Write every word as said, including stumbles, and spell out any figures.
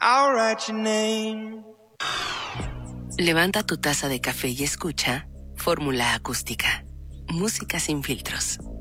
I'll write your name. Levanta tu taza de café y escucha Fórmula Acústica. Música sin filtros.